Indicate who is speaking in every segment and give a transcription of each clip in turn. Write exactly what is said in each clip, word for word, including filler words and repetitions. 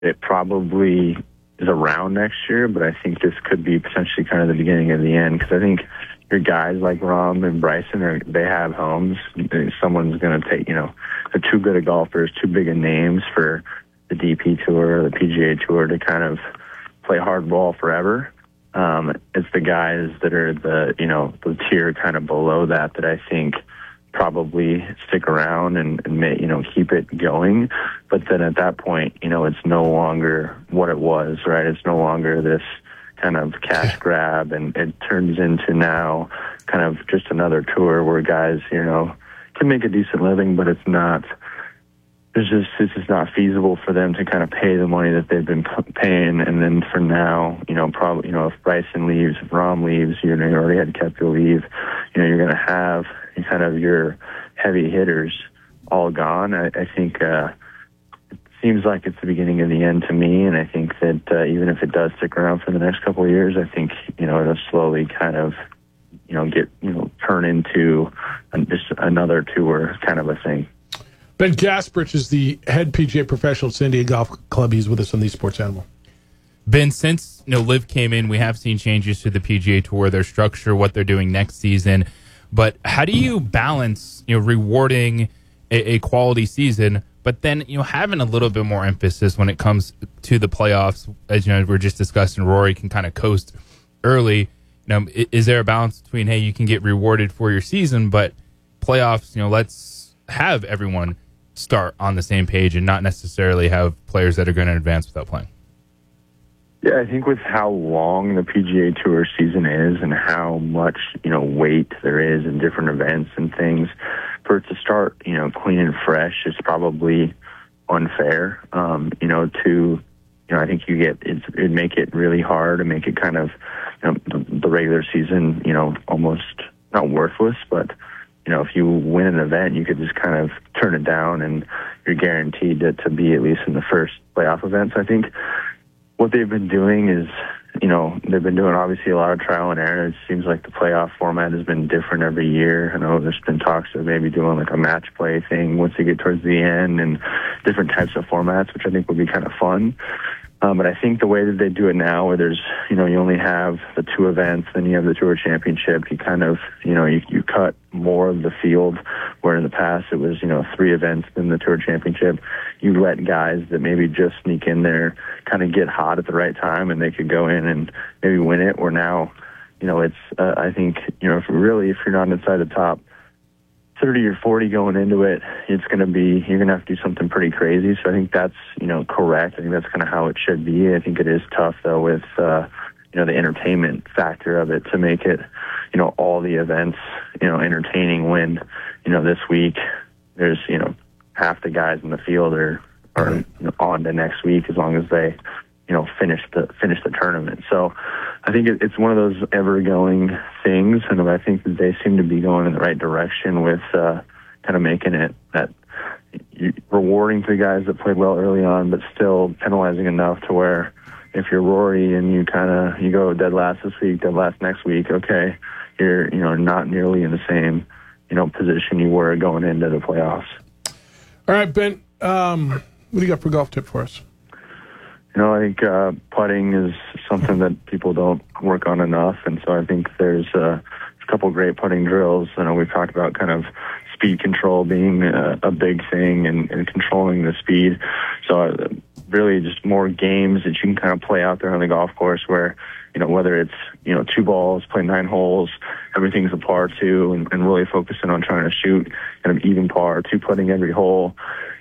Speaker 1: it probably is around next year, but I think this could be potentially kind of the beginning of the end, because I think your guys like Rahm and Bryson, are they have homes. Someone's going to take, you know, they're too good of golfers, too big of names for the D P Tour, the P G A Tour to kind of play hardball forever. Um, it's the guys that are the, you know, the tier kind of below that that I think probably stick around and, and may, you know, keep it going. But then at that point, you know, it's no longer what it was, right? It's no longer this kind of cash grab, and it turns into now kind of just another tour where guys, you know, can make a decent living, but it's not, it's just, it's just not feasible for them to kind of pay the money that they've been paying. And then for now, you know, probably, you know, if Bryson leaves, if Rahm leaves, you know, you already had Koepka leave, you know, you're going to have kind of your heavy hitters all gone. I, I think, uh, it seems like it's the beginning of the end to me. And I think that, uh, even if it does stick around for the next couple of years, I think, you know, it'll slowly kind of, you know, get, you know, turn into an, just another tour kind of a thing.
Speaker 2: Ben Gasparich is the head P G A professional at San Diego Golf Club. He's with us on the Sports Animal.
Speaker 3: Ben, since you know Liv came in, we have seen changes to the P G A Tour, their structure, what they're doing next season. But how do you balance, you know, rewarding a, a quality season, but then you know having a little bit more emphasis when it comes to the playoffs? As you know, we're just discussing, Rory can kind of coast early. You know, is there a balance between, hey, you can get rewarded for your season, but playoffs, you know, let's have everyone start on the same page and not necessarily have players that are going to advance without playing?
Speaker 1: Yeah, I think with how long the P G A Tour season is and how much, you know, weight there is in different events and things, for it to start, you know, clean and fresh is probably unfair. Um, you know, to, you know, I think you get, it's, it'd make it really hard and make it kind of, you know, the, the regular season, you know, almost not worthless, but you know, if you win an event, you could just kind of turn it down and you're guaranteed to, to be at least in the first playoff events. I think what they've been doing is, you know, they've been doing obviously a lot of trial and error. It seems like the playoff format has been different every year. I know there's been talks of maybe doing like a match play thing once you get towards the end and different types of formats, which I think would be kind of fun. Um, but I think the way that they do it now, where there's, you know, you only have the two events, then you have the Tour Championship, you kind of, you know, you, you cut more of the field, where in the past it was, you know, three events, then the Tour Championship. You let guys that maybe just sneak in there kind of get hot at the right time and they could go in and maybe win it, where now, you know, it's, uh, I think, you know, if really, if you're not inside the top thirty or forty going into it, it's going to be, you're going to have to do something pretty crazy. So I think that's, you know, correct. I think that's kind of how it should be. I think it is tough, though, with, uh, you know, the entertainment factor of it to make it, you know, all the events, you know, entertaining when, you know, this week there's, you know, half the guys in the field are, are you know, on to next week as long as they, you know, finish the finish the tournament. So I think it, it's one of those ever-going things, and I think that they seem to be going in the right direction with uh, kind of making it that rewarding to the guys that played well early on, but still penalizing enough to where if you're Rory and you kind of you go dead last this week, dead last next week, okay, you're you know not nearly in the same you know position you were going into the playoffs.
Speaker 2: All right, Ben, um, what do you got for golf tip for us?
Speaker 1: You know, I think uh, putting is something that people don't work on enough, and so I think there's uh, a couple great putting drills. I know we've talked about kind of speed control being a, a big thing and, and controlling the speed. So uh, really just more games that you can kind of play out there on the golf course where, you know, whether it's, you know, two balls, play nine holes, everything's a par two, and, and really focusing on trying to shoot kind of even par, two putting every hole.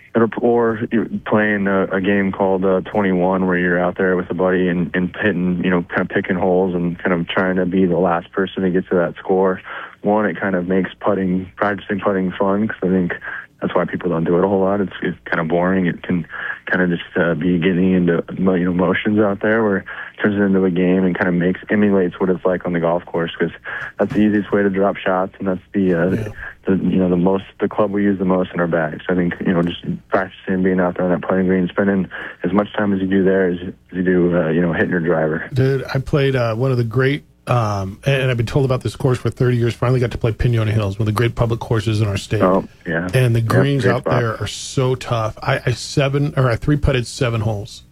Speaker 1: Or you're playing a, a game called uh, twenty-one where you're out there with a buddy and, and hitting, you know, kind of picking holes and kind of trying to be the last person to get to that score. One, it kind of makes putting, practicing putting fun, because I think that's why people don't do it a whole lot. It's, it's kind of boring. It can kind of just uh, be getting into, you know, motions out there where it turns it into a game and kind of makes, emulates what it's like on the golf course, because that's the easiest way to drop shots, and that's the, uh, yeah. the, you know, the most, the club we use the most in our bags. So I think, you know, just practicing being out there on that putting green, spending as much time as you do there as, as you do, uh, you know, hitting your driver.
Speaker 2: Dude, I played uh, one of the great, Um, and I've been told about this course for thirty years. Finally got to play Pinona Hills, one of the great public courses in our state.
Speaker 1: Oh, yeah.
Speaker 2: And the greens
Speaker 1: yep,
Speaker 2: out
Speaker 1: spot.
Speaker 2: there are so tough. I, I seven or I three putted seven holes.